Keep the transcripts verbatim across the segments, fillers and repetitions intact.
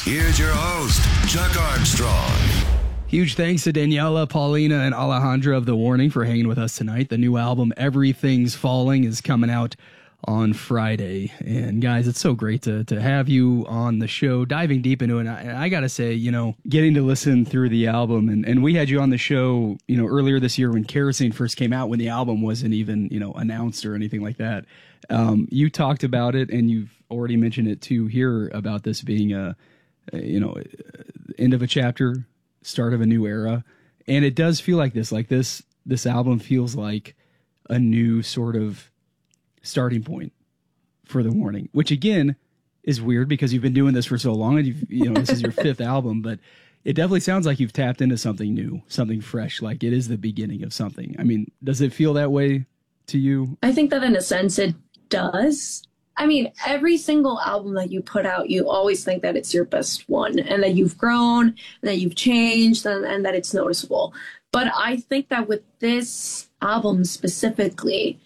Here's your host, Chuck Armstrong. Huge thanks to Daniela, Paulina, and Alejandra of The Warning for hanging with us tonight. The new album, Everything's Falling, is coming out on Friday. And guys, it's so great to to have you on the show, diving deep into it. And I, and I got to say, you know, getting to listen through the album, and, and we had you on the show, you know, earlier this year when Kerosene first came out, when the album wasn't even, you know, announced or anything like that. Um, you talked about it, and you've already mentioned it too here about this being a, a you know, end of a chapter, start of a new era. And it does feel like this, like this, this album feels like a new sort of starting point for The Warning, which again is weird because you've been doing this for so long, and you've, you know, this is your fifth album, but it definitely sounds like you've tapped into something new, something fresh, like it is the beginning of something. I mean, does it feel that way to you? I think that in a sense it does. I mean, every single album that you put out, you always think that it's your best one, and that you've grown, and that you've changed, and, and that it's noticeable. But I think that with this album specifically,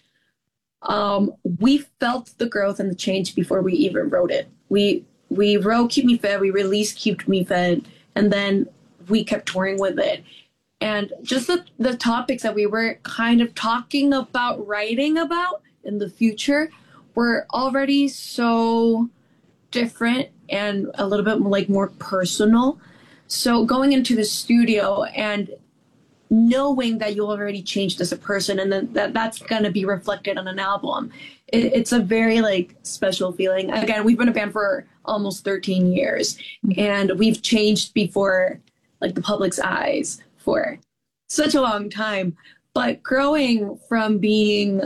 um, we felt the growth and the change before we even wrote it. We we wrote Keep Me Fed, we released Keep Me Fed, and then we kept touring with it. And just the, the topics that we were kind of talking about, writing about in the future, were already so different and a little bit like more personal. So going into the studio and knowing that you already changed as a person, and then that that's going to be reflected on an album, it, it's a very like special feeling. Again, we've been a band for almost thirteen years, and we've changed before like the public's eyes for such a long time. But growing from being,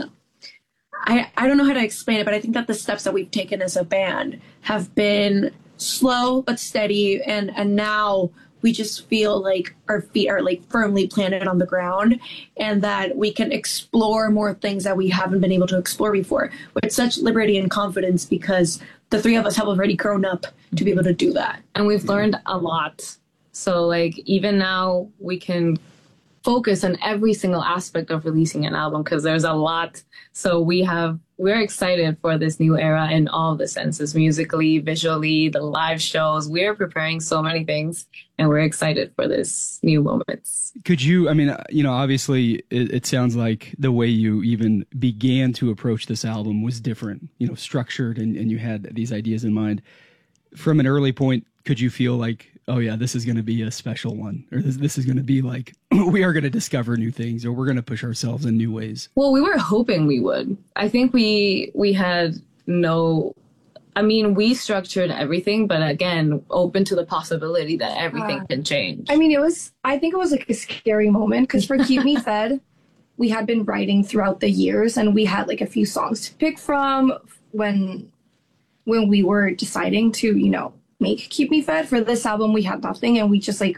I, I don't know how to explain it, but I think that the steps that we've taken as a band have been slow but steady, and, and now we just feel like our feet are like firmly planted on the ground, and that we can explore more things that we haven't been able to explore before with such liberty and confidence, because the three of us have already grown up to be able to do that. And we've learned a lot. So like even now we can focus on every single aspect of releasing an album, because there's a lot. So we have, we're excited for this new era in all the senses, musically, visually, the live shows. We're preparing so many things, and we're excited for this new moments. Could you, I mean, you know, obviously it, it sounds like the way you even began to approach this album was different, you know, structured, and, and you had these ideas in mind. From an early point, could you feel like, oh yeah, this is going to be a special one, or this, this is going to be like, we are going to discover new things, or we're going to push ourselves in new ways? Well, we were hoping we would. I think we we had no, I mean, we structured everything, but again, open to the possibility that everything uh, can change. I mean, it was, I think it was like a scary moment, because for Keep Me Fed, we had been writing throughout the years, and we had like a few songs to pick from when, when we were deciding to, you know, make Keep Me Fed. For this album, we had nothing, and we just like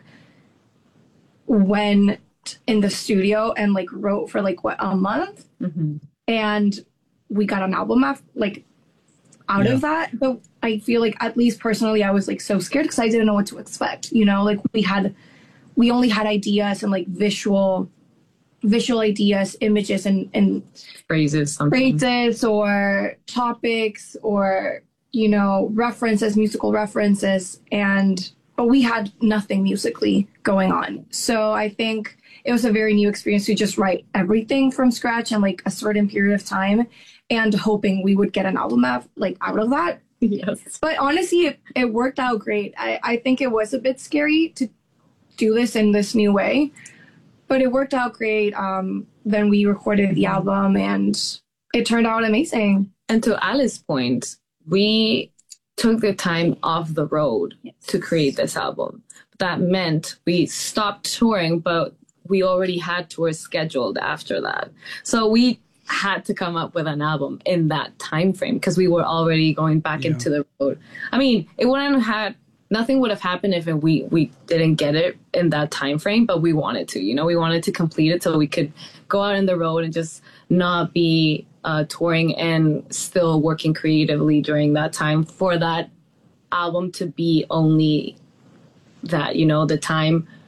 went in the studio and like wrote for like what, a month, mm-hmm. and we got an album af- like out yeah. of that. But I feel like, at least personally, I was like so scared because I didn't know what to expect, you know, like we had we only had ideas and like visual visual ideas, images, and and phrases something. phrases or topics, or you know, references, musical references, and but we had nothing musically going on. So I think it was a very new experience to just write everything from scratch in like a certain period of time, and hoping we would get an album out, like out of that. Yes. But honestly, it, it worked out great. I, I think it was a bit scary to do this in this new way, but it worked out great. Um, then we recorded the album, and it turned out amazing. And to Alice's point, we took the time off the road yes. to create this album. That meant we stopped touring, but we already had tours scheduled after that. So we had to come up with an album in that time frame, because we were already going back yeah. into the road. I mean, it wouldn't have had, nothing would have happened if we, we didn't get it in that time frame, but we wanted to, you know, we wanted to complete it so we could go out on the road and just not be uh, touring and still working creatively during that time, for that album to be only that, you know, the time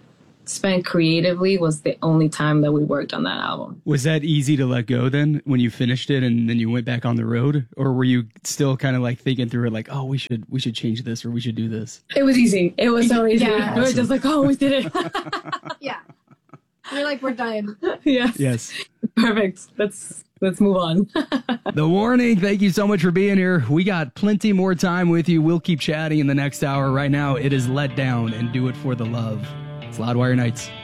spent creatively was the only time that we worked on that album. Was that easy to let go then when you finished it and then you went back on the road? Or were you still kind of like thinking through it like, oh, we should we should change this or we should do this? It was easy. It was so easy. Yeah. We were just like, oh, we did it. Yeah. We're like, we're done. Yes. Yes. Perfect. Let's let's move on. The Warning, thank you so much for being here. We got plenty more time with you. We'll keep chatting in the next hour. Right now, it is Let Down and Do It for the Love. It's Loudwire Nights.